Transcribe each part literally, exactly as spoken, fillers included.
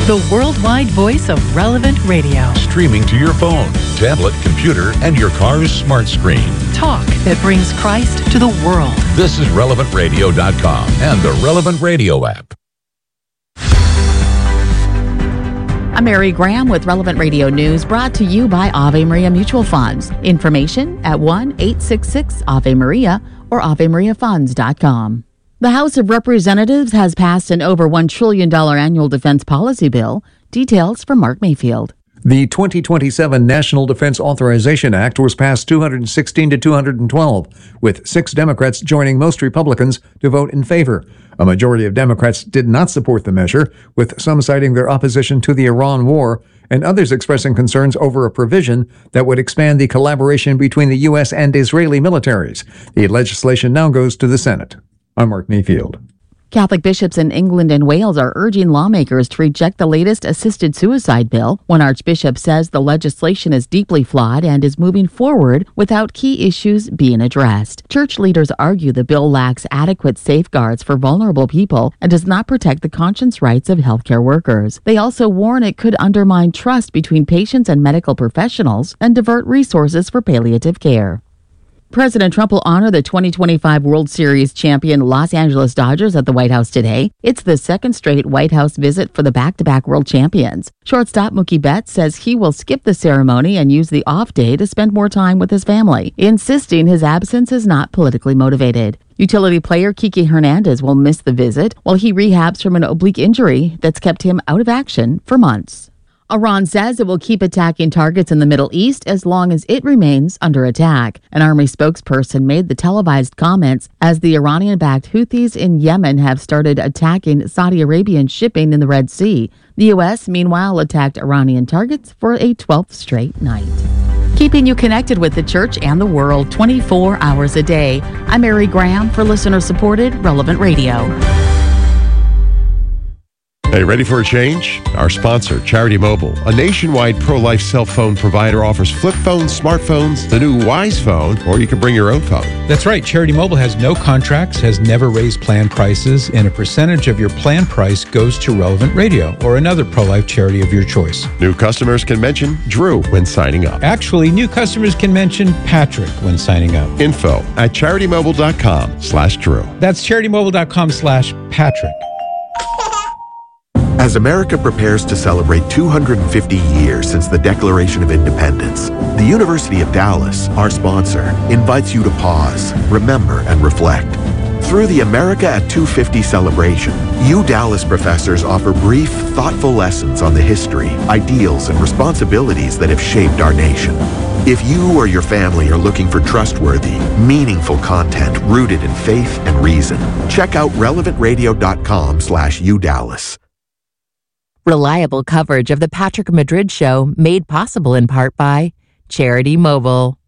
the worldwide voice of Relevant Radio. Streaming to your phone, tablet, computer, and your car's smart screen. Talk that brings Christ to the world. This is relevant radio dot com and the Relevant Radio app. I'm Mary Graham with Relevant Radio News, brought to you by Ave Maria Mutual Funds. Information at one eight six six Ave Maria or ave maria funds dot com. The House of Representatives has passed an over one trillion dollars annual defense policy bill. Details from Mark Mayfield. The twenty twenty-seven National Defense Authorization Act was passed two hundred sixteen to two hundred twelve, with six Democrats joining most Republicans to vote in favor. A majority of Democrats did not support the measure, with some citing their opposition to the Iran war and others expressing concerns over a provision that would expand the collaboration between the U S and Israeli militaries. The legislation now goes to the Senate. I'm Mark Mayfield. Catholic bishops in England and Wales are urging lawmakers to reject the latest assisted suicide bill. One archbishop says the legislation is deeply flawed and is moving forward without key issues being addressed. Church leaders argue the bill lacks adequate safeguards for vulnerable people and does not protect the conscience rights of healthcare workers. They also warn it could undermine trust between patients and medical professionals and divert resources for palliative care. President Trump will honor the twenty twenty-five World Series champion Los Angeles Dodgers at the White House today. It's the second straight White House visit for the back-to-back world champions. Shortstop Mookie Betts says he will skip the ceremony and use the off day to spend more time with his family, insisting his absence is not politically motivated. Utility player Kiki Hernandez will miss the visit while he rehabs from an oblique injury that's kept him out of action for months. Iran says it will keep attacking targets in the Middle East as long as it remains under attack. An army spokesperson made the televised comments as the Iranian-backed Houthis in Yemen have started attacking Saudi Arabian shipping in the Red Sea. The U S, meanwhile, attacked Iranian targets for a twelfth straight night. Keeping you connected with the church and the world twenty-four hours a day. I'm Mary Graham for listener-supported Relevant Radio. Hey, ready for a change? Our sponsor, Charity Mobile, a nationwide pro-life cell phone provider, offers flip phones, smartphones, the new Wise Phone, or you can bring your own phone. That's right. Charity Mobile has no contracts, has never raised plan prices, and a percentage of your plan price goes to Relevant Radio or another pro-life charity of your choice. New customers can mention Drew when signing up. Actually, new customers can mention Patrick when signing up. Info at charitymobile.com slash Drew. That's charitymobile.com slash Patrick. As America prepares to celebrate two hundred fifty years since the Declaration of Independence, the University of Dallas, our sponsor, invites you to pause, remember, and reflect. Through the America at two fifty celebration, U Dallas professors offer brief, thoughtful lessons on the history, ideals, and responsibilities that have shaped our nation. If you or your family are looking for trustworthy, meaningful content rooted in faith and reason, check out relevant radio dot com slash U Dallas. Reliable coverage of the Patrick Madrid Show, made possible in part by Charity Mobile.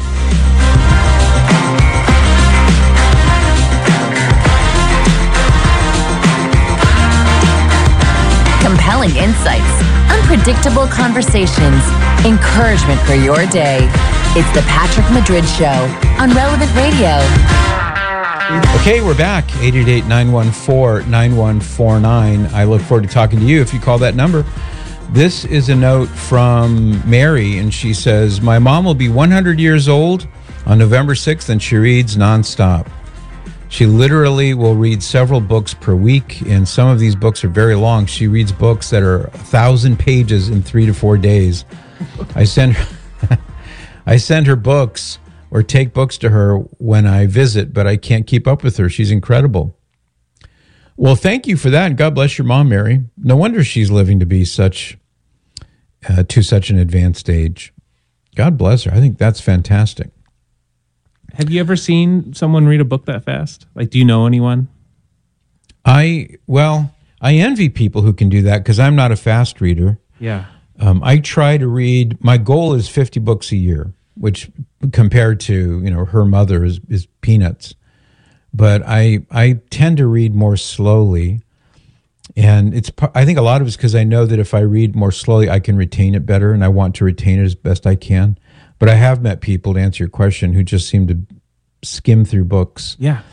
Compelling insights, unpredictable conversations, encouragement for your day. It's the Patrick Madrid Show on Relevant Radio. Okay, we're back. eight eight eight, nine one four, nine one four nine. I look forward to talking to you if you call that number. This is a note from Mary, and she says, my mom will be one hundred years old on November sixth, and she reads nonstop. She literally will read several books per week, and some of these books are very long. She reads books that are a thousand pages in three to four days. I send her, I send her books or take books to her when I visit, but I can't keep up with her. She's incredible. Well, thank you for that, and God bless your mom, Mary. No wonder she's living to be such, uh, to such an advanced age. God bless her. I think that's fantastic. Have you ever seen someone read a book that fast? Like, do you know anyone? I, well, I envy people who can do that because I'm not a fast reader. Yeah. Um, I try to read, my goal is fifty books a year, which compared to, you know, her mother is, is peanuts. But I I tend to read more slowly. And it's I think a lot of it's because I know that if I read more slowly, I can retain it better, and I want to retain it as best I can. But I have met people, to answer your question, who just seem to skim through books. Yeah.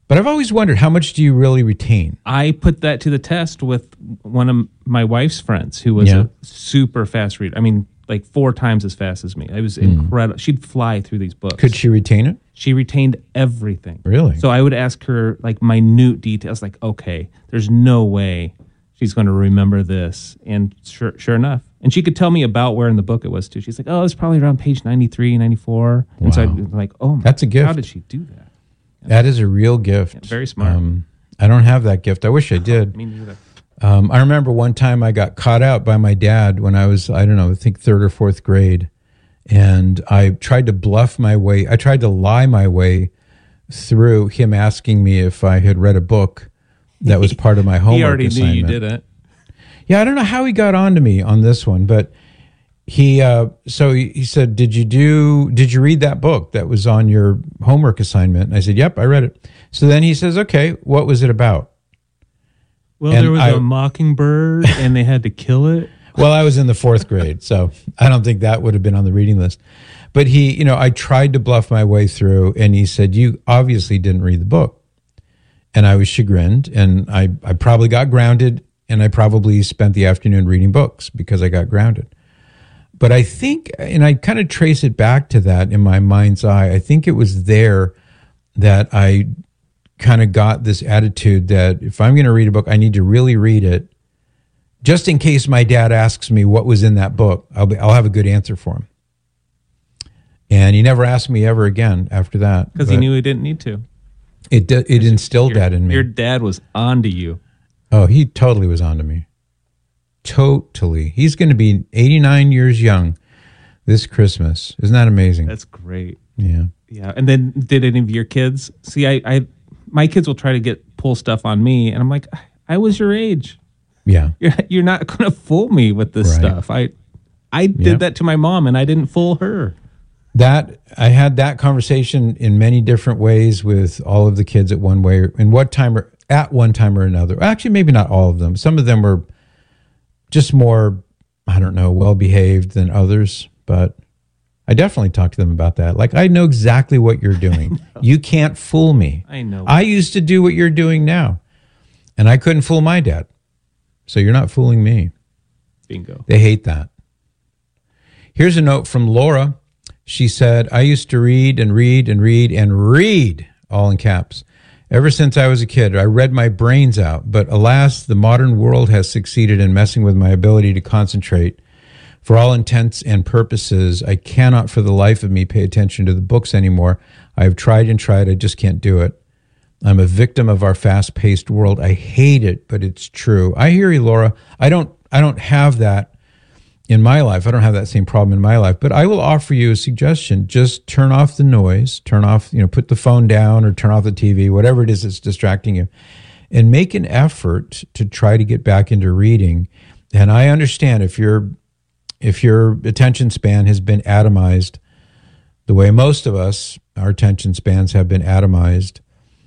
But I've always wondered, how much do you really retain? I put that to the test with one of my wife's friends who was Yeah. a super fast reader. I mean, like four times as fast as me. It was incredible. She'd fly through these books. Could she retain it? She retained everything. Really? So I would ask her like minute details, like, okay, there's no way she's going to remember this. And sure, sure enough. And she could tell me about where in the book it was too. She's like, oh, it's probably around page ninety-three, ninety-four. And so I'm like, oh, my, That's a gift. How did she do that? That is a real gift. Yeah, very smart. Um, I don't have that gift. I wish I did. Me neither. Um, I remember one time I got caught out by my dad when I was, I don't know, I think third or fourth grade. And I tried to bluff my way, I tried to lie my way through him asking me if I had read a book that was part of my homework He already assignment. knew you didn't. Yeah, I don't know how he got on to me on this one, but he, uh, so he, he said, did you do, did you read that book that was on your homework assignment? And I said, yep, I read it. So then he says, okay, what was it about? Well, And there was I- a mockingbird and they had to kill it. Well, I was in the fourth grade, so I don't think that would have been on the reading list. But he, you know, I tried to bluff my way through, and he said, you obviously didn't read the book. And I was chagrined, and I, I probably got grounded, and I probably spent the afternoon reading books because I got grounded. But I think, and I kind of trace it back to that in my mind's eye, I think it was there that I kind of got this attitude that if I'm going to read a book, I need to really read it. Just in case my dad asks me what was in that book, I'll be, I'll have a good answer for him. And he never asked me ever again after that. Because he But knew he didn't need to. it d- it instilled Your- that in me. Your dad was onto you. Oh, he totally was onto me. Totally. He's going to be eighty-nine years young this Christmas. Isn't that amazing? That's great. Yeah. Yeah. And then did any of your kids see? I, I my kids will try to get pull stuff on me, and I'm like, I was your age. Yeah. You're you're not going to fool me with this Right. stuff. I I did Yeah. that to my mom, and I didn't fool her. That I had that conversation in many different ways with all of the kids at one way, in what time or at one time or another. Actually, maybe not all of them. Some of them were just more, I don't know, well behaved than others. But I definitely talked to them about that. Like, I know exactly what you're doing. You can't fool me. I know. I used to do what you're doing now, and I couldn't fool my dad. So you're not fooling me. Bingo. They hate that. Here's a note from Laura. She said, I used to read and read and read and read, all in caps. Ever since I was a kid, I read my brains out. But alas, the modern world has succeeded in messing with my ability to concentrate. For all intents and purposes, I cannot for the life of me pay attention to the books anymore. I have tried and tried. I just can't do it. I'm a victim of our fast-paced world. I hate it, but it's true. I hear you, Laura. I don't I don't have that in my life. I don't have that same problem in my life, but I will offer you a suggestion. Just turn off the noise, turn off, you know, put the phone down or turn off the T V, whatever it is that's distracting you, and make an effort to try to get back into reading. And I understand if your if your attention span has been atomized the way most of us, our attention spans have been atomized.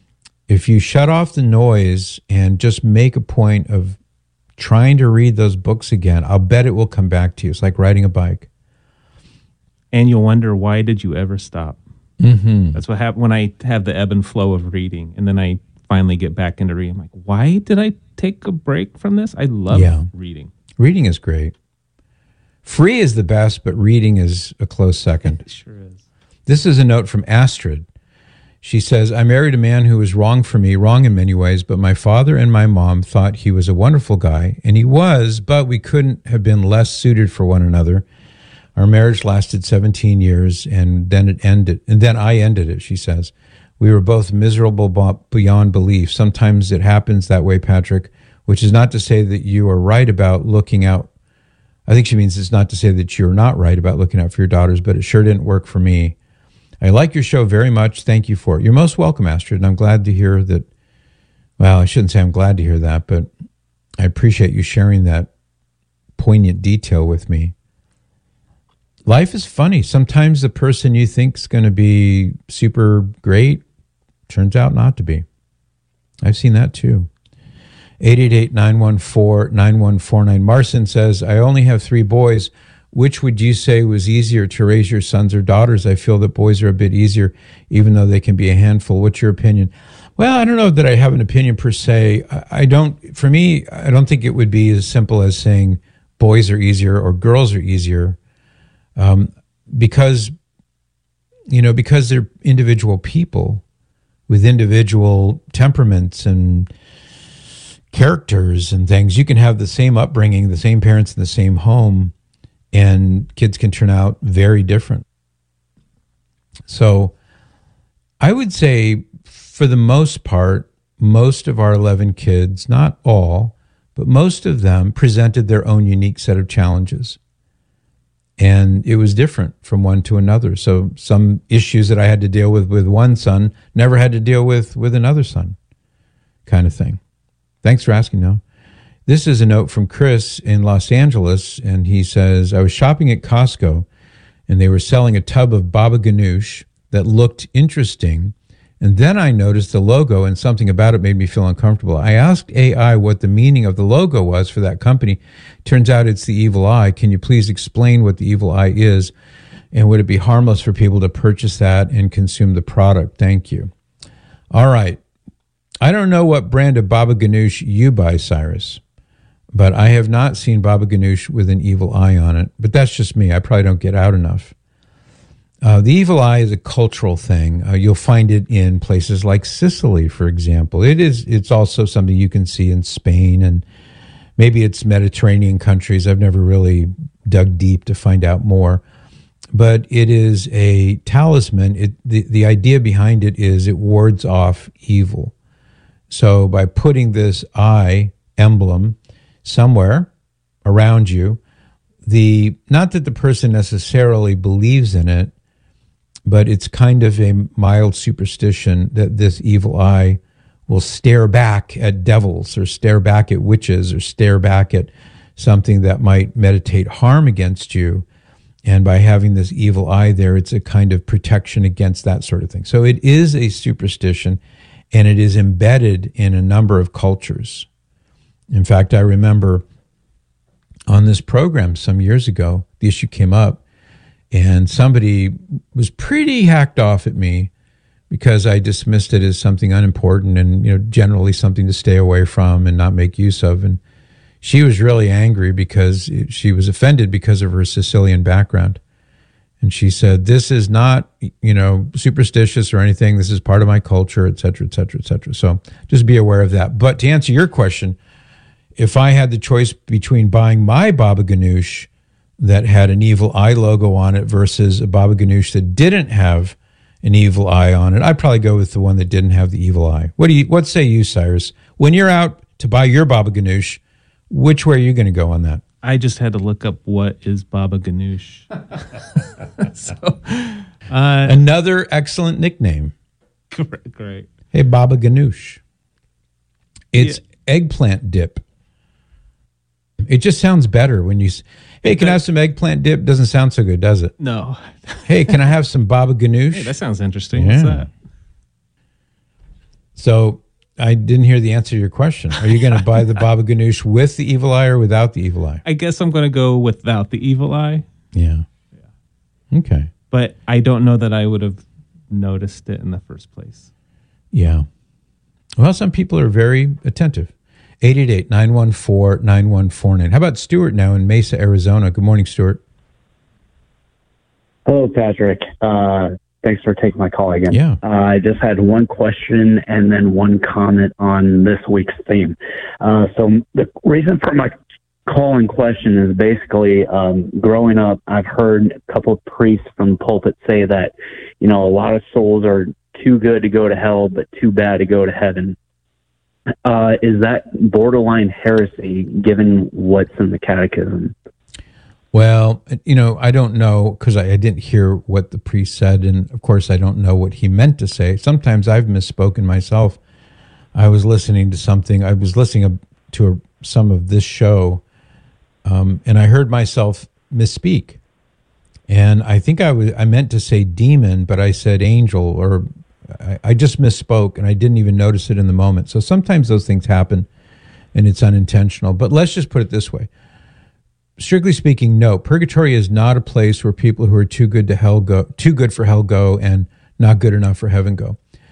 If you shut off the noise and just make a point of trying to read those books again, I'll bet it will come back to you. It's like riding a bike. And you'll wonder, why did you ever stop? Mm-hmm. That's what happened when I have the ebb and flow of reading, and then I finally get back into reading. I'm like, why did I take a break from this? I love Yeah. reading. Reading is great. Free is the best, but reading is a close second. It sure is. This is a note from Astrid. She says, I married a man who was wrong for me, wrong in many ways, but my father and my mom thought he was a wonderful guy, and he was, but we couldn't have been less suited for one another. Our marriage lasted seventeen years, and then it ended, and then I ended it, she says. We were both miserable beyond belief. Sometimes it happens that way, Patrick, which is not to say that you are right about looking out. I think she means it's not to say that you're not right about looking out for your daughters, but it sure didn't work for me. I like your show very much. Thank you for it. You're most welcome, Astrid, and I'm glad to hear that. Well, I shouldn't say I'm glad to hear that, but I appreciate you sharing that poignant detail with me. Life is funny. Sometimes the person you think is going to be super great turns out not to be. I've seen that too. eight eight eight, nine one four, nine one four nine. Marcin says, I only have three boys. Which would you say was easier to raise your sons or daughters? I feel that boys are a bit easier, even though they can be a handful. What's your opinion? Well, I don't know that I have an opinion per se. I, I don't, for me, I don't think it would be as simple as saying boys are easier or girls are easier, um, because, you know, because they're individual people with individual temperaments and characters and things. You can have the same upbringing, the same parents in the same home, and kids can turn out very different. So I would say, for the most part, most of our eleven kids, not all, but most of them presented their own unique set of challenges. And it was different from one to another. So some issues that I had to deal with with one son never had to deal with with another son, kind of thing. Thanks for asking, Noah. This is a note from Chris in Los Angeles, and he says, I was shopping at Costco, and they were selling a tub of Baba Ganoush that looked interesting, and then I noticed the logo, and something about it made me feel uncomfortable. I asked A I what the meaning of the logo was for that company. Turns out it's the evil eye. Can you please explain what the evil eye is, and would it be harmless for people to purchase that and consume the product? Thank you. All right. I don't know what brand of Baba Ganoush you buy, Cyrus, but I have not seen Baba Ganoush with an evil eye on it. But that's just me. I probably don't get out enough. Uh, the evil eye is a cultural thing. Uh, you'll find it in places like Sicily, for example. It is. It's also something you can see in Spain, and maybe it's Mediterranean countries. I've never really dug deep to find out more. But it is a talisman. It, the, the idea behind it is it wards off evil. So by putting this eye emblem somewhere around you, the not that the person necessarily believes in it, but it's kind of a mild superstition that this evil eye will stare back at devils or stare back at witches or stare back at something that might meditate harm against you. And by having this evil eye there, it's a kind of protection against that sort of thing. So it is a superstition, and it is embedded in a number of cultures. In fact, I remember on this program some years ago, the issue came up, and somebody was pretty hacked off at me because I dismissed it as something unimportant and, you know, generally something to stay away from and not make use of. And she was really angry because she was offended because of her Sicilian background. And she said, this is not, you know, superstitious or anything. This is part of my culture, et cetera, et cetera, et cetera. So just be aware of that. But to answer your question, if I had the choice between buying my Baba Ganoush that had an evil eye logo on it versus a Baba Ganoush that didn't have an evil eye on it, I'd probably go with the one that didn't have the evil eye. What do you? What say you, Cyrus? When you're out to buy your Baba Ganoush, which way are you going to go on that? I just had to look up what is Baba Ganoush. so, uh, Another excellent nickname. Great. great. Hey, Baba Ganoush. It's yeah. eggplant dip. It just sounds better when you... Hey, can I have some eggplant dip? Doesn't sound so good, does it? No. Hey, can I have some Baba Ganoush? Hey, that sounds interesting. Yeah. What's that? So... I didn't hear the answer to your question. Are you going to buy the Baba Ganoush with the evil eye or without the evil eye? I guess I'm going to go without the evil eye. Yeah. Yeah. Okay. But I don't know that I would have noticed it in the first place. Yeah. Well, some people are very attentive. eight eight eight, nine one four, nine one four nine. How about Stuart now in Mesa, Arizona? Good morning, Stuart. Hello, Patrick. Uh, thanks for taking my call again. Yeah. Uh, I just had one question and then one comment on this week's theme. Uh, so the reason for my call and question is basically um, growing up, I've heard a couple of priests from the pulpit say that, you know, a lot of souls are too good to go to hell, but too bad to go to heaven. Uh, is that borderline heresy given what's in the catechism? Well, you know, I don't know because I, I didn't hear what the priest said. And of course, I don't know what he meant to say. Sometimes I've misspoken myself. I was listening to something. I was listening to a, some of this show, um, and I heard myself misspeak. And I think I was I meant to say demon, but I said angel, or I, I just misspoke, and I didn't even notice it in the moment. So sometimes those things happen, and it's unintentional. But let's just put it this way. Strictly speaking, no. Purgatory is not a place where people who are too good to hell go, too good for hell go, and not good enough for heaven go.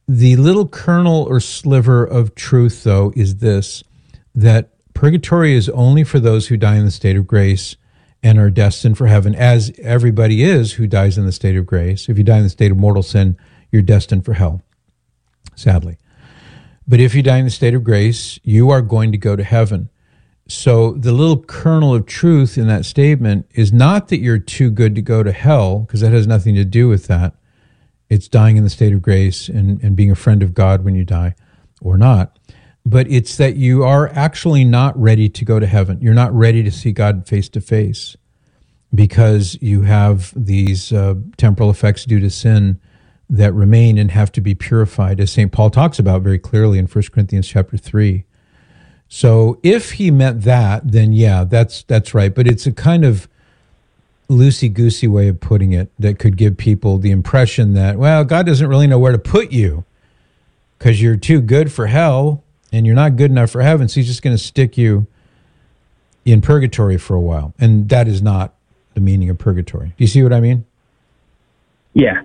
The little kernel or sliver of truth, though, is this, that purgatory is only for those who die in the state of grace and are destined for heaven, as everybody is who dies in the state of grace. If you die in the state of mortal sin, you're destined for hell, sadly. But if you die in the state of grace, you are going to go to heaven. So the little kernel of truth in that statement is not that you're too good to go to hell, because that has nothing to do with that. It's dying in the state of grace and, and being a friend of God when you die or not. But it's that you are actually not ready to go to heaven. You're not ready to see God face to face because you have these uh, temporal effects due to sin that remain and have to be purified, as Saint Paul talks about very clearly in First Corinthians chapter three. So if he meant that, then yeah, that's that's right. But it's a kind of loosey-goosey way of putting it that could give people the impression that, well, God doesn't really know where to put you because you're too good for hell and you're not good enough for heaven, so he's just going to stick you in purgatory for a while. And that is not the meaning of purgatory. Do you see what I mean? Yeah.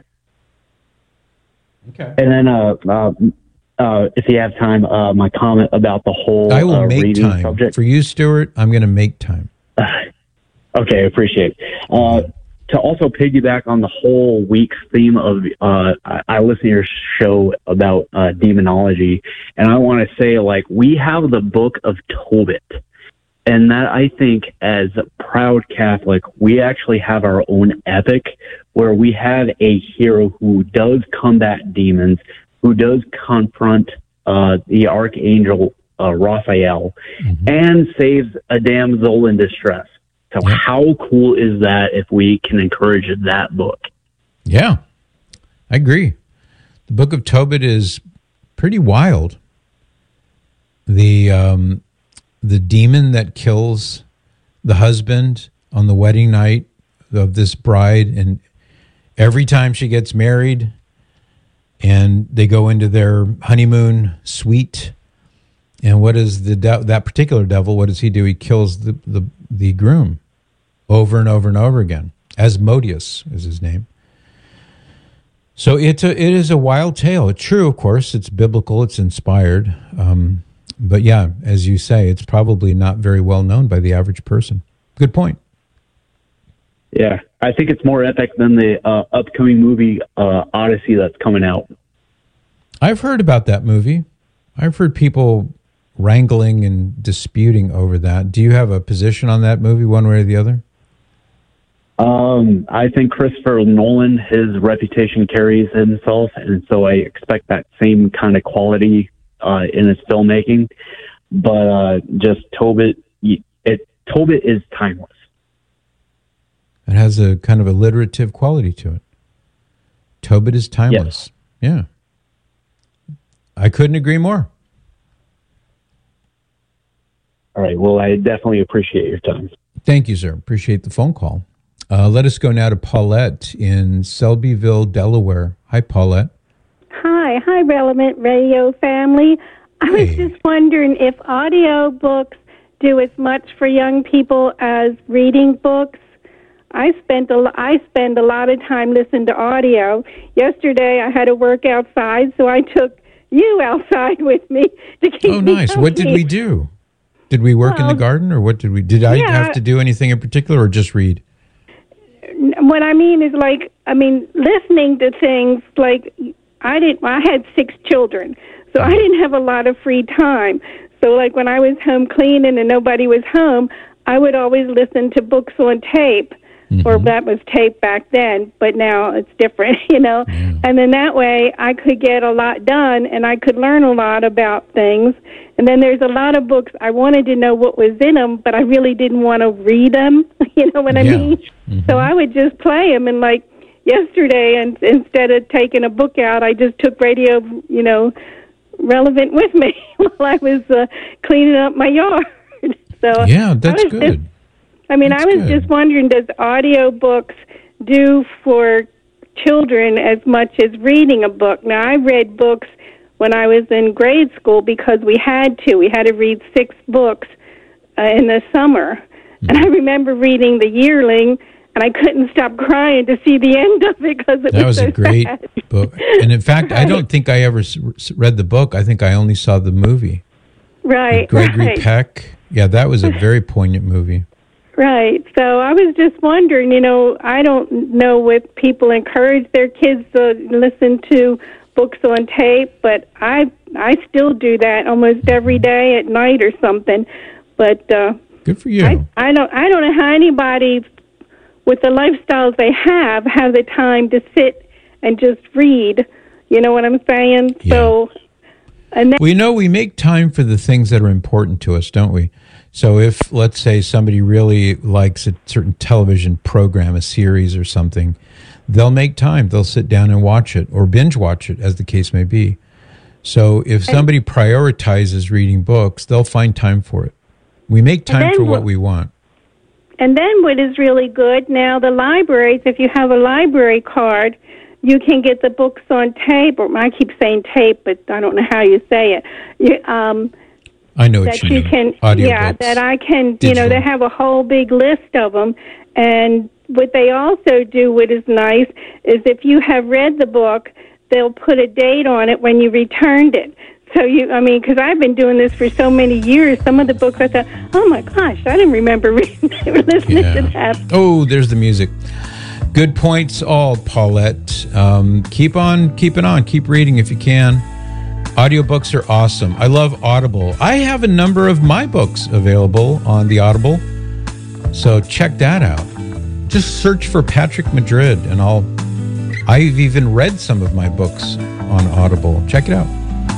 Okay. And then, uh, uh, uh, if you have time, uh, my comment about the whole I will uh, make reading time. subject. For you, Stuart, I'm going to make time. Okay, appreciate it. Uh, to also piggyback on the whole week's theme of, uh, I, I listen to your show about uh, demonology, and I want to say, like, we have the Book of Tobit, and that I think, as a proud Catholic, we actually have our own epic where we have a hero who does combat demons, who does confront uh, the Archangel uh, Raphael, mm-hmm. and saves a damsel in distress. So yeah. How cool is that if we can encourage that book? Yeah, I agree. The Book of Tobit is pretty wild. The um, the demon that kills the husband on the wedding night of this bride, and every time she gets married and they go into their honeymoon suite, and what is the de- that particular devil, what does he do? He kills the, the, the groom over and over and over again. Asmodeus is his name. So it's a, it is a wild tale. It's true, of course. It's biblical. It's inspired. Um, but yeah, as you say, it's probably not very well known by the average person. Good point. Yeah, I think it's more epic than the uh, upcoming movie uh, Odyssey that's coming out. I've heard about that movie. I've heard people wrangling and disputing over that. Do you have a position on that movie, one way or the other? Um, I think Christopher Nolan, his reputation carries himself, and so I expect that same kind of quality uh, in his filmmaking. But uh, just Tobit, it Tobit is timeless. It has a kind of alliterative quality to it. Tobit is timeless. Yes. Yeah. I couldn't agree more. All right. Well, I definitely appreciate your time. Thank you, sir. Appreciate the phone call. Uh, let us go now to Paulette in Selbyville, Delaware. Hi, Paulette. Hi. Hi, Relevant Radio family. I was Hey. just wondering if audio books do as much for young people as reading books. I spent a, I spend a lot of time listening to audio. Yesterday, I had to work outside, so I took you outside with me to keep Oh, me nice. What did company. we do? Did we work in Well, the garden, or what did we? Did I yeah. have to do anything in particular, or just read? What I mean is, like, I mean, listening to things like I didn't. I had six children, so I didn't have a lot of free time. So, like, when I was home cleaning and nobody was home, I would always listen to books on tape. Mm-hmm. Or that was tape back then, but now it's different, you know. Mm. And then that way I could get a lot done and I could learn a lot about things. And then there's a lot of books I wanted to know what was in them, but I really didn't want to read them, you know what I Yeah. mean? Mm-hmm. So I would just play them. And like yesterday, and instead of taking a book out, I just took radio, you know, Relevant with me while I was uh, cleaning up my yard. So Yeah, that's I was good. Just, I mean, That's I was good. just wondering, does audiobooks do for children as much as reading a book? Now, I read books when I was in grade school because we had to. We had to read six books uh, in the summer. Mm-hmm. And I remember reading The Yearling, and I couldn't stop crying to see the end of it because it that was, was so a great sad. book. And in fact, I don't think I ever s- read the book. I think I only saw the movie. Right, Gregory right. Peck. Yeah, that was a very poignant movie. Right. So I was just wondering, you know, I don't know if people encourage their kids to listen to books on tape, but I I still do that almost every day at night or something. But uh, good for you. I, I don't I don't know how anybody with the lifestyles they have have the time to sit and just read. You know what I'm saying? Yeah. So, and then, We know we make time for the things that are important to us, don't we? So if, let's say, somebody really likes a certain television program, a series or something, they'll make time. They'll sit down and watch it or binge watch it, as the case may be. So if somebody prioritizes reading books, they'll find time for it. We make time for what we want. And then what is really good now, the libraries, if you have a library card, you can get the books on tape, or I keep saying tape, but I don't know how you say it. You, um, I know what that you you mean. can, Audiobooks. yeah, that I can, Digital. you know, they have a whole big list of them. And what they also do, what is nice, is if you have read the book, they'll put a date on it when you returned it. So you, I mean, because I've been doing this for so many years, some of the books I thought, oh my gosh, I didn't remember reading, listening Yeah. to that. Oh, there's the music. Good points all, Paulette. Um, keep on keeping on. Keep reading if you can. Audiobooks are awesome. I love Audible. I have a number of my books available on the Audible, so check that out. Just search for Patrick Madrid, and I'll. I've even read some of my books on Audible. Check it out.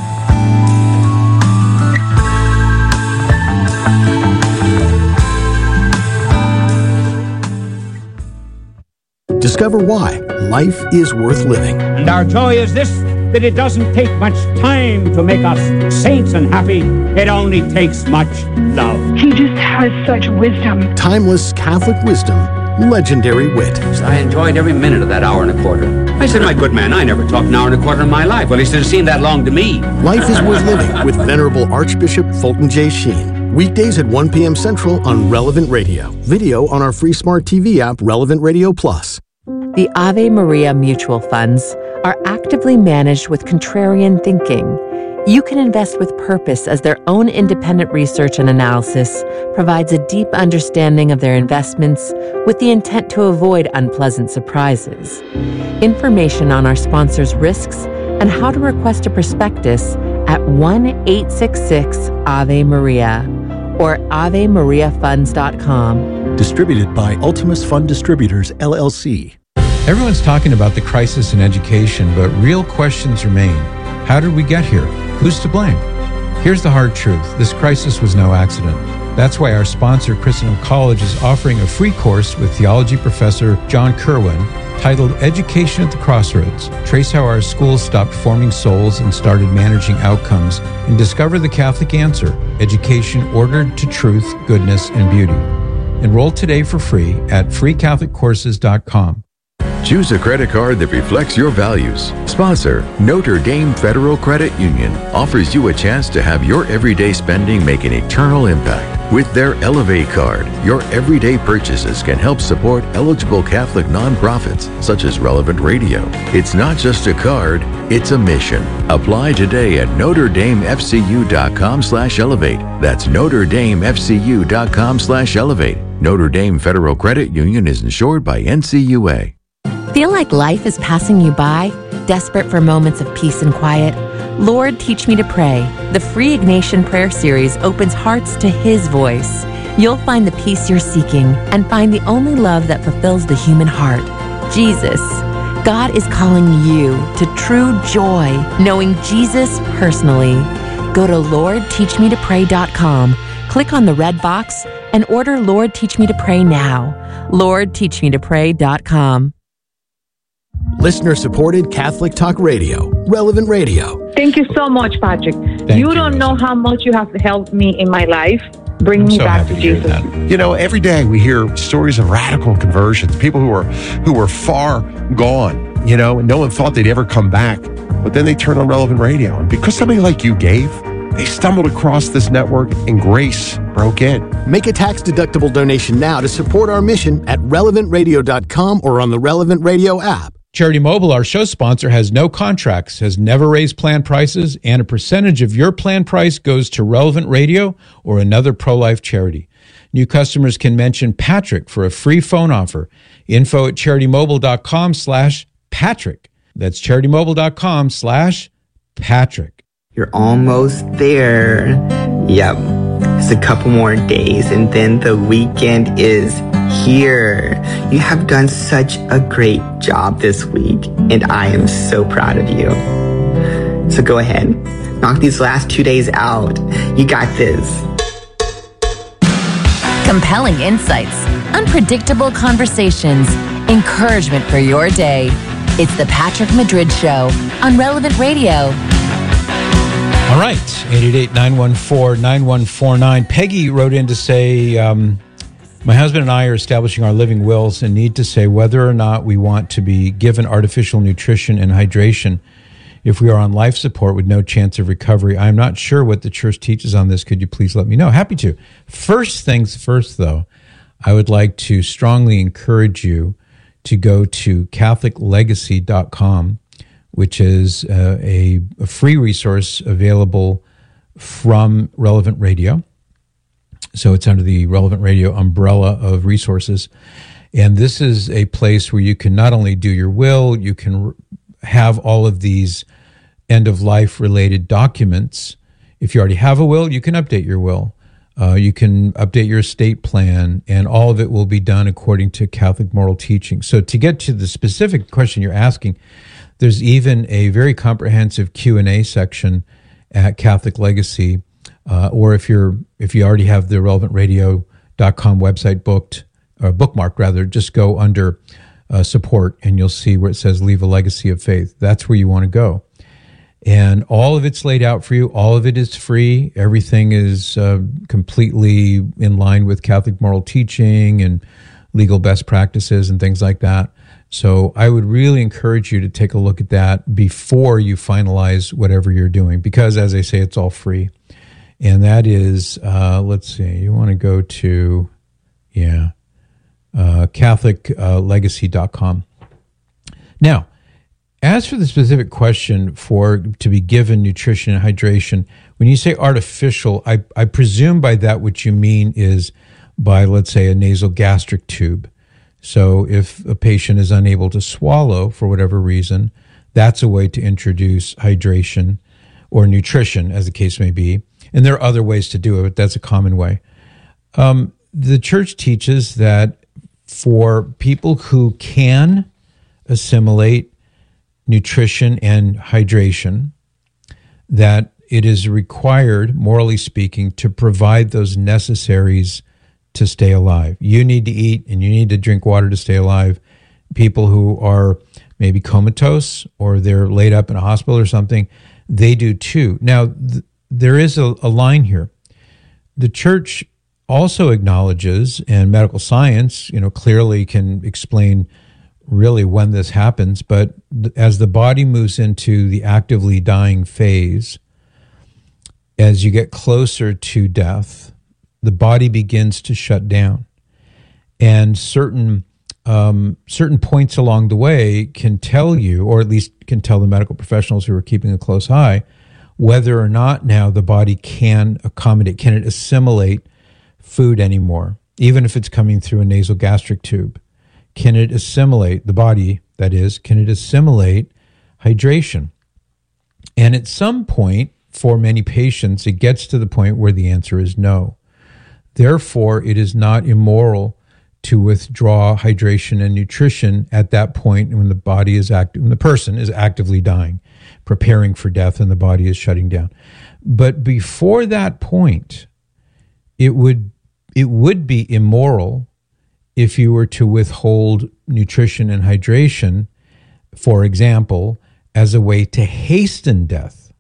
Discover why life is worth living. And our joy is this, that it doesn't take much time to make us saints and happy. It only takes much love. He just has such wisdom. Timeless Catholic wisdom, legendary wit. I enjoyed every minute of that hour and a quarter. I said, my good man, I never talked an hour and a quarter in my life. Well, he said, it seemed that long to me. Life is worth living with Venerable Archbishop Fulton J. Sheen. Weekdays at one p.m. Central on Relevant Radio. Video on our free smart T V app, Relevant Radio Plus. The Ave Maria mutual funds are actively managed with contrarian thinking. You can invest with purpose as their own independent research and analysis provides a deep understanding of their investments with the intent to avoid unpleasant surprises. Information on our sponsors' risks and how to request a prospectus at one eight six six Ave Maria or ave maria funds dot com. Distributed by Ultimus Fund Distributors, L L C. Everyone's talking about the crisis in education, but real questions remain. How did we get here? Who's to blame? Here's the hard truth. This crisis was no accident. That's why our sponsor, Christendom College, is offering a free course with theology professor John Kerwin titled Education at the Crossroads. Trace how our schools stopped forming souls and started managing outcomes, and discover the Catholic answer, education ordered to truth, goodness, and beauty. Enroll today for free at free catholic courses dot com. Choose a credit card that reflects your values. Sponsor, Notre Dame Federal Credit Union, offers you a chance to have your everyday spending make an eternal impact. With their Elevate card, your everyday purchases can help support eligible Catholic nonprofits such as Relevant Radio. It's not just a card, it's a mission. Apply today at notre dame f c u dot com slash elevate. That's notre dame f c u dot com slash elevate. Notre Dame Federal Credit Union is insured by N C U A. Feel like life is passing you by? Desperate for moments of peace and quiet? Lord, Teach Me to Pray. The free Ignatian Prayer Series opens hearts to His voice. You'll find the peace you're seeking and find the only love that fulfills the human heart, Jesus. God is calling you to true joy, knowing Jesus personally. Go to lord teach me to pray dot com, click on the red box, and order Lord, Teach Me to Pray now. lord teach me to pray dot com. Listener-supported Catholic Talk Radio, Relevant Radio. Thank you so much, Patrick. Thank you don't know how much you have helped me in my life. Bring me back to Jesus. You know, every day we hear stories of radical conversions, people who are who were far gone, you know, and no one thought they'd ever come back. But then they turn on Relevant Radio. And because somebody like you gave, They stumbled across this network and grace broke in. Make a tax-deductible donation now to support our mission at relevant radio dot com or on the Relevant Radio app. Charity Mobile, our show sponsor, has no contracts, has never raised plan prices, and a percentage of your plan price goes to Relevant Radio or another pro-life charity. New customers can mention Patrick for a free phone offer. Info at charitymobile.com slash Patrick. That's charitymobile.com slash Patrick. You're almost there. Yep. It's a couple more days and then the weekend is here. You have done such a great job this week and I am so proud of you. So go ahead. Knock these last two days out. You got this. Compelling insights, unpredictable conversations, encouragement for your day. It's the Patrick Madrid Show on Relevant Radio. All right, eight eight eight, nine one four, nine one four nine. Peggy wrote in to say, um, my husband and I are establishing our living wills and need to say whether or not we want to be given artificial nutrition and hydration if we are on life support with no chance of recovery. I'm not sure what the church teaches on this. Could you please let me know? Happy to. First things first, though, I would like to strongly encourage you to go to catholic legacy dot com, which is uh, a, a free resource available from Relevant Radio. So it's under the Relevant Radio umbrella of resources. And this is a place where you can not only do your will, you can r- have all of these end-of-life related documents. If you already have a will, you can update your will. Uh, you can update your estate plan, and all of it will be done according to Catholic moral teaching. So to get to the specific question you're asking, there's even a very comprehensive Q and A section at Catholic Legacy, uh, or if you're if you already have the relevant radio dot com website booked, or bookmarked rather, just go under uh, support and you'll see where it says Leave a Legacy of Faith. That's where you want to go. And all of it's laid out for you. All of it is free. Everything is uh, completely in line with Catholic moral teaching and legal best practices and things like that. So I would really encourage you to take a look at that before you finalize whatever you're doing, because as I say, it's all free. And that is, uh, let's see, you want to go to, yeah, uh, catholic legacy dot com. Now, as for the specific question for to be given nutrition and hydration, when you say artificial, I, I presume by that what you mean is by, let's say, a nasal gastric tube. So if a patient is unable to swallow for whatever reason, that's a way to introduce hydration or nutrition, as the case may be. And there are other ways to do it, but that's a common way. Um, the church teaches that for people who can assimilate nutrition and hydration, that it is required, morally speaking, to provide those necessaries to stay alive. You need to eat and you need to drink water to stay alive. People who are maybe comatose or they're laid up in a hospital or something, they do too. Now, th- there is a, a line here. The church also acknowledges, and medical science, you know, clearly can explain really when this happens, but th- as the body moves into the actively dying phase, as you get closer to death, the body begins to shut down. And certain um, certain points along the way can tell you, or at least can tell the medical professionals who are keeping a close eye, whether or not now the body can accommodate, can it assimilate food anymore, even if it's coming through a nasal gastric tube. Can it assimilate, the body, that is, can it assimilate hydration? And at some point, for many patients, it gets to the point where the answer is no. Therefore, it is not immoral to withdraw hydration and nutrition at that point when the body is active, when the person is actively dying, preparing for death, and the body is shutting down. But before that point, it would it would be immoral if you were to withhold nutrition and hydration, for example, as a way to hasten death.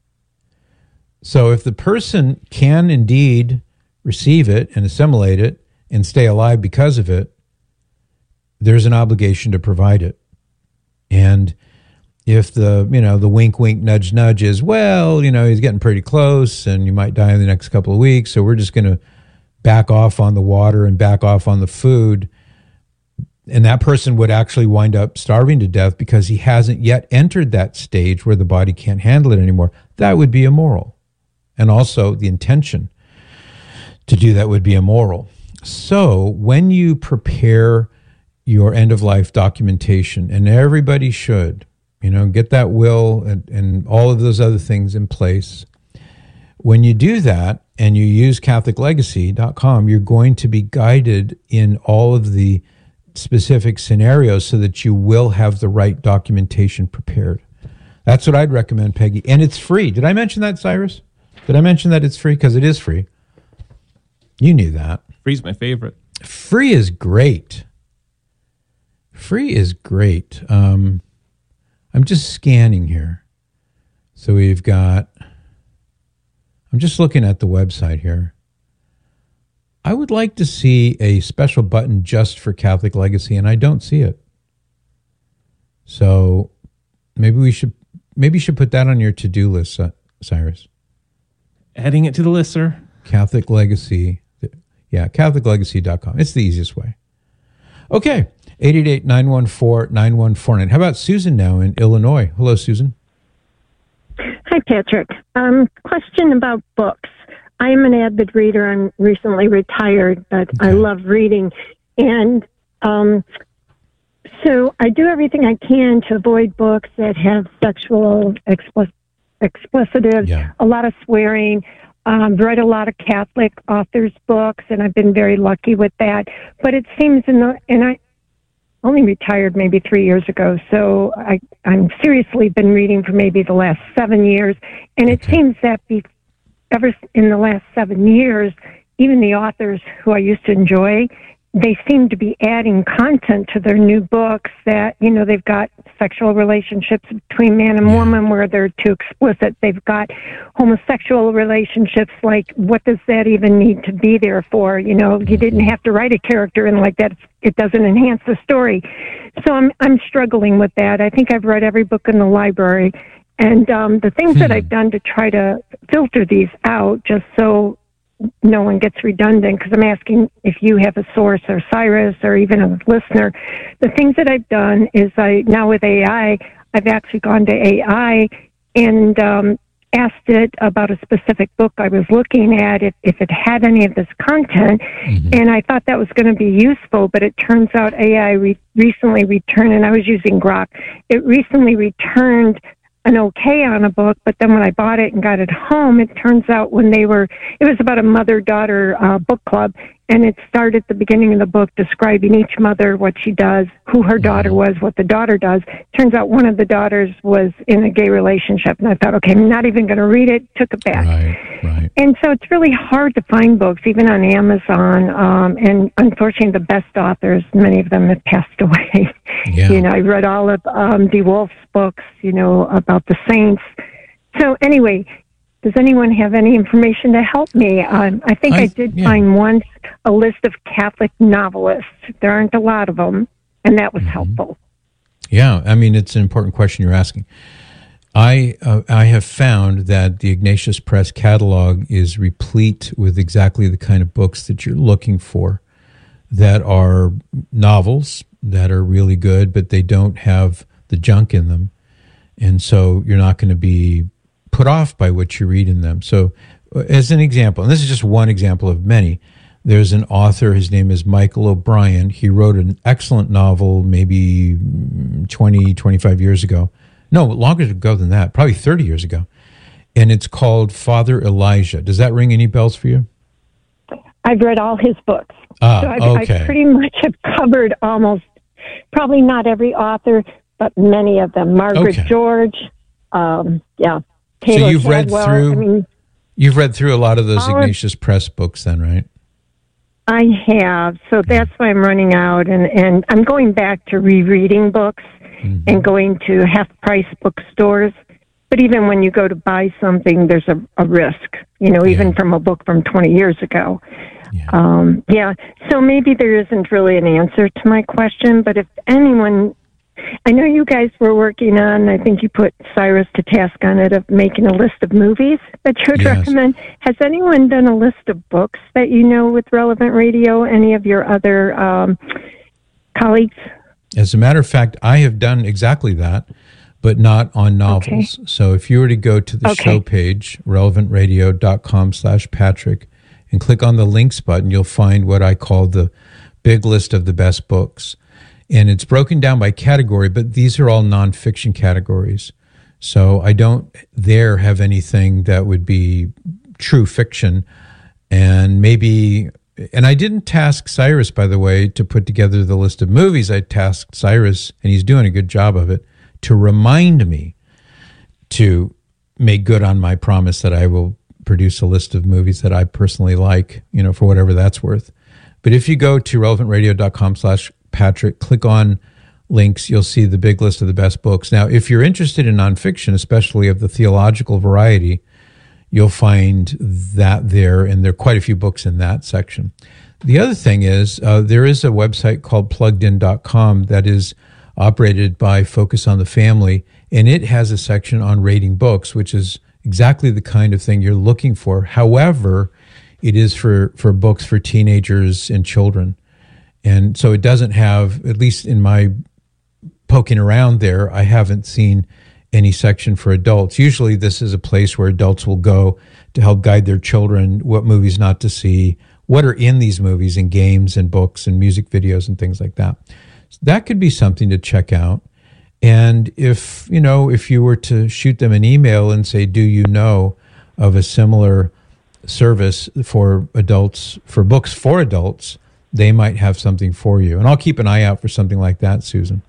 So if the person can indeed receive it and assimilate it and stay alive because of it, there's an obligation to provide it. And if the, you know, the wink, wink, nudge, nudge is, well, you know, he's getting pretty close and you might die in the next couple of weeks, so we're just going to back off on the water and back off on the food, and that person would actually wind up starving to death because he hasn't yet entered that stage where the body can't handle it anymore, that would be immoral. And also the intention to do that would be immoral. So when you prepare your end-of-life documentation, and everybody should, you know, get that will and, and all of those other things in place, when you do that and you use Catholic Legacy dot com, you're going to be guided in all of the specific scenarios so that you will have the right documentation prepared. That's what I'd recommend, Peggy. And it's free. Did I mention that, Cyrus? Did I mention that it's free? Because it is free. You knew that. Free's my favorite. Free is great. Free is great. Um, I'm just scanning here. So we've got, I'm just looking at the website here. I would like to see a special button just for Catholic Legacy, and I don't see it. So maybe we should, maybe you should put that on your to-do list, uh, Cyrus. Adding it to the list, sir. Catholic Legacy. Yeah, Catholic Legacy dot com. It's the easiest way. Okay. eight eight eight, nine one four, nine one four nine. How about Susan now in Illinois? Hello, Susan. Hi, Patrick. Um, question about books. I'm an avid reader. I'm recently retired, but okay. I love reading. And um, so I do everything I can to avoid books that have sexual explicit explicitives, yeah. a lot of swearing. Um, read a lot of Catholic authors' books, and I've been very lucky with that. But it seems, in the, and I only retired maybe three years ago, so I, I'm seriously been reading for maybe the last seven years. And it okay. seems that be, ever in the last seven years, even the authors who I used to enjoy, they seem to be adding content to their new books that, you know, they've got sexual relationships between man and woman where they're too explicit. They've got homosexual relationships. Like, what does that even need to be there for? You know, you didn't have to write a character in like that. It doesn't enhance the story. So I'm, I'm struggling with that. I think I've read every book in the library. And um, the things hmm. that I've done to try to filter these out, just so no one gets redundant, because I'm asking if you have a source, or Cyrus, or even a listener. The things that I've done is I, now with A I, I've actually gone to A I and um, asked it about a specific book I was looking at, if, if it had any of this content, mm-hmm. and I thought that was going to be useful, but it turns out A I re- recently returned, and I was using Grok, it recently returned an okay on a book, but then when I bought it and got it home, it turns out when they were, it was about a mother-daughter uh, book club, and it started at the beginning of the book describing each mother, what she does, who her daughter was, what the daughter does. Turns out one of the daughters was in a gay relationship, and I thought, okay, I'm not even going to read it, took it back. Right, right. And so it's really hard to find books, even on Amazon, um, and unfortunately the best authors, many of them have passed away. Yeah. You know, I read all of um, DeWolf's books, you know, about the saints. So anyway, does anyone have any information to help me? Um, I think I, I did yeah. find once a list of Catholic novelists. There aren't a lot of them, and that was mm-hmm. helpful. Yeah, I mean, it's an important question you're asking. I uh, I have found that the Ignatius Press catalog is replete with exactly the kind of books that you're looking for, that are novels that are really good, but they don't have the junk in them. And so you're not going to be put off by what you read in them. So as an example, and this is just one example of many, there's an author, his name is Michael O'Brien. He wrote an excellent novel maybe twenty, twenty-five years ago. No, longer ago than that, probably thirty years ago. And it's called Father Elijah. Does that ring any bells for you? I've read all his books. Ah, so I've, okay. I pretty much have covered almost, probably not every author, but many of them. Margaret okay. George, um, yeah. Taylor so you've Cadwell. read through, I mean, you've read through a lot of those of, Ignatius Press books then, right? I have. So that's why I'm running out, and, and I'm going back to rereading books mm-hmm. and going to half-price bookstores. But even when you go to buy something, there's a, a risk, you know, even yeah. from a book from twenty years ago. Yeah. Um, yeah. So maybe there isn't really an answer to my question, but if anyone I know you guys were working on, I think you put Cyrus to task on it, of making a list of movies that you would Yes. recommend. Has anyone done a list of books that you know with Relevant Radio? Any of your other um, colleagues? As a matter of fact, I have done exactly that, but not on novels. Okay. So if you were to go to the Okay. show page, relevantradio.com slash Patrick, and click on the links button, you'll find what I call the big list of the best books. And it's broken down by category, but these are all nonfiction categories. So I don't there have anything that would be true fiction. And maybe, and I didn't task Cyrus, by the way, to put together the list of movies. I tasked Cyrus, and he's doing a good job of it, to remind me to make good on my promise that I will produce a list of movies that I personally like, you know, for whatever that's worth. But if you go to relevantradio.com slash Patrick, click on links, you'll see the big list of the best books. Now, if you're interested in nonfiction, especially of the theological variety, you'll find that there, and there are quite a few books in that section. The other thing is, uh, there is a website called plugged in dot com that is operated by Focus on the Family, and it has a section on rating books, which is exactly the kind of thing you're looking for. However, it is for, for books for teenagers and children. And so it doesn't have, at least in my poking around there, I haven't seen any section for adults. Usually this is a place where adults will go to help guide their children what movies not to see, what are in these movies and games and books and music videos and things like that. So that could be something to check out. And if, you know, if you were to shoot them an email and say, do you know of a similar service for adults, for books for adults, they might have something for you. And I'll keep an eye out for something like that, Susan.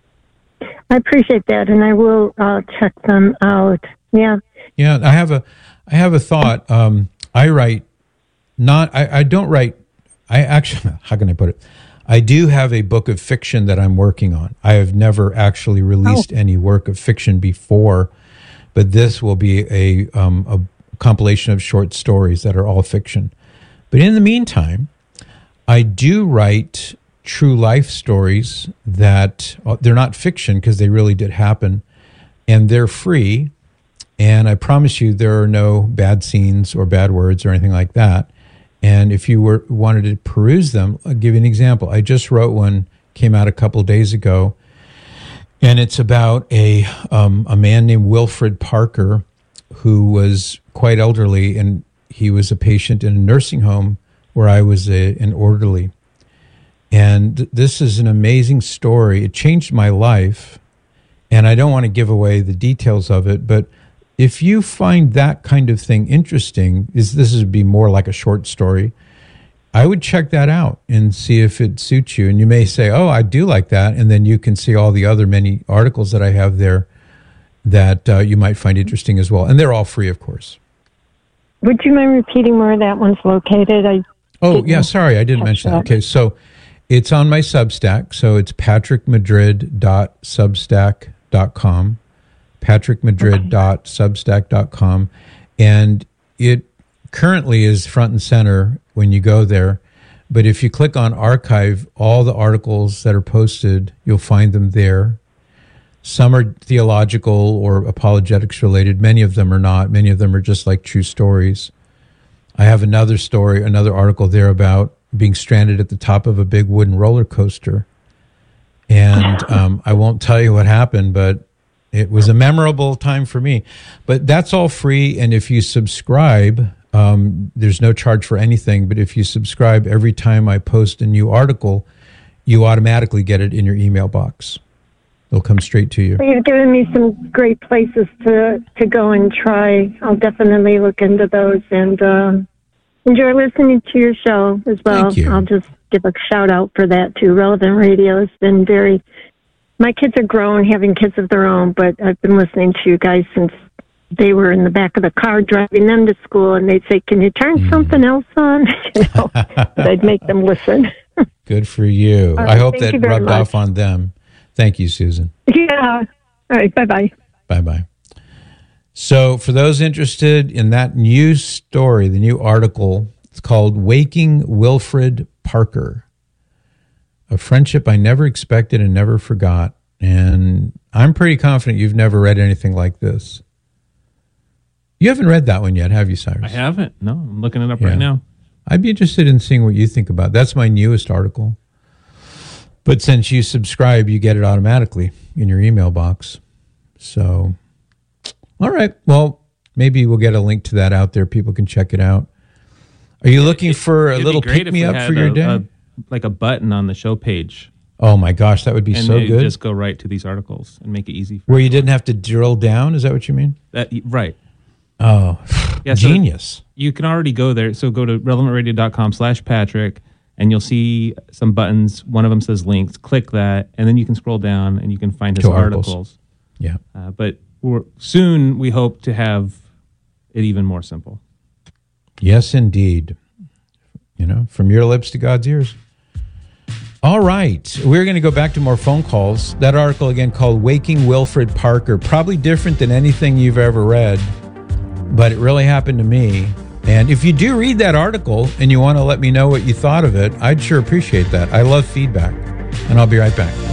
I appreciate that, and I will uh, check them out. Yeah. Yeah, I have a, I have a thought. Um, I write, not, I, I don't write, I actually, how can I put it? I do have a book of fiction that I'm working on. I have never actually released oh. any work of fiction before, but this will be a, um, a compilation of short stories that are all fiction. But in the meantime, I do write true life stories that uh, they're not fiction because they really did happen, and they're free. And I promise you there are no bad scenes or bad words or anything like that. And if you were wanted to peruse them, I'll give you an example. I just wrote one, came out a couple of days ago, and it's about a um, a man named Wilfred Parker who was quite elderly, and he was a patient in a nursing home where I was a, an orderly. And th- this is an amazing story. It changed my life, and I don't want to give away the details of it, but if you find that kind of thing interesting, is this would be more like a short story, I would check that out and see if it suits you. And you may say, oh, I do like that. And then you can see all the other many articles that I have there that uh, you might find interesting as well. And they're all free, of course. Would you mind repeating where that one's located? I Oh, yeah, sorry, I didn't mention that. that. Okay, so it's on my Substack. So it's patrick madrid dot substack dot com. patrick madrid dot substack dot com, and it currently is front and center when you go there. But if you click on archive, all the articles that are posted, you'll find them there. Some are theological or apologetics related. Many of them are not. Many of them are just like true stories. I have another story, another article there about being stranded at the top of a big wooden roller coaster. And um, I won't tell you what happened, but it was a memorable time for me. But that's all free, and if you subscribe, um, there's no charge for anything, but if you subscribe every time I post a new article, you automatically get it in your email box. It'll come straight to you. Well, you've given me some great places to, to go and try. I'll definitely look into those, and uh, enjoy listening to your show as well. Thank you. I'll just give a shout out for that too. Relevant Radio has been very... My kids are grown, having kids of their own, but I've been listening to you guys since they were in the back of the car driving them to school, and they'd say, can you turn mm. something else on? you know, I'd make them listen. Good for you. Right, I hope that rubbed much. off on them. Thank you, Susan. Yeah. All right. Bye-bye. Bye-bye. So for those interested in that new story, the new article, it's called Waking Wilfred Parker. A friendship I never expected and never forgot. And I'm pretty confident you've never read anything like this. You haven't read that one yet, have you, Cyrus? I haven't. No, I'm looking it up Yeah. right now. I'd be interested in seeing what you think about it. That's my newest article. But since you subscribe, you get it automatically in your email box. So, all right. Well, maybe we'll get a link to that out there. People can check it out. Are you looking for a It'd little be great if we pick-me-up had for your a- day? a- like a button on the show page. Oh, my gosh. That would be and so they good. just go right to these articles and make it easy. For Where you didn't have to drill down? Is that what you mean? That, right. Oh, Yeah, so genius. you can already go there. So go to relevantradio.com slash Patrick, and you'll see some buttons. One of them says links. Click that, and then you can scroll down, and you can find his To articles. articles. Yeah. Uh, but we're, soon we hope to have it even more simple. Yes, indeed. You know, from your lips to God's ears. All right. We're going to go back to more phone calls. That article again called Waking Wilfred Parker. Probably different than anything you've ever read, but it really happened to me. And if you do read that article and you want to let me know what you thought of it, I'd sure appreciate that. I love feedback. And I'll be right back.